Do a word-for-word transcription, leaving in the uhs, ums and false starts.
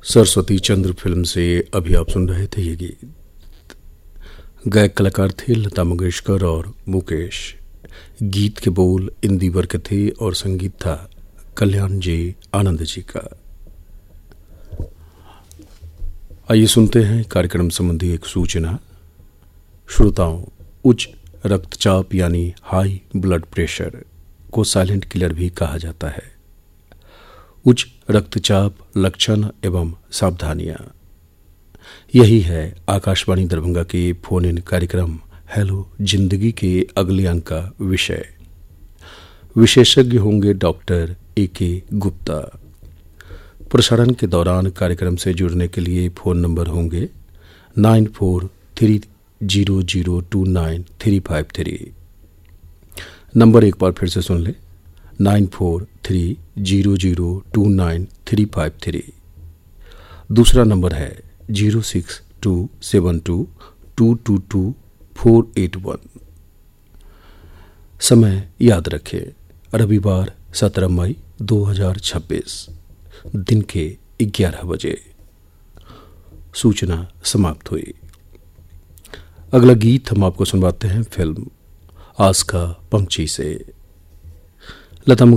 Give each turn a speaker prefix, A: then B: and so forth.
A: सरस्वती चंद्र film से अभी आप सुन रहे थे ये गीत। गायक कलाकार थे लता मंगेशकर और मुकेश। गीत के बोल इंदिवर के थे और संगीत था कल्याण जी आनंद जी का। आइए सुनते हैं कार्यक्रम संबंधी एक सूचना। श्रोताओं, उच्च रक्तचाप यानी हाई ब्लड प्रेशर को साइलेंट किलर भी कहा जाता है। उच्च रक्तचाप लक्षण एवं सावधानियां, यही है आकाशवाणी दरभंगा के फोन इन कार्यक्रम हेलो जिंदगी के अगले अंक का विषय। विशेषज्ञ होंगे डॉक्टर ए के गुप्ता। प्रसारण के दौरान कार्यक्रम से जुड़ने के लिए फोन नंबर होंगे नाइन फोर three zero zero two nine three five three. Number एक बार फिर से सुन ले, नाइन फोर three zero zero two nine three five three. दूसरा नंबर है zero six two seven two two two two four at वन। समय याद रखें, रविवार सत्रह मई दो हजार छब्बीस, दिन के ग्यारह बजे। सूचना समाप्त हुई। अगला गीत हम आपको सुनवाते हैं फिल्म आस का पंछी से। लता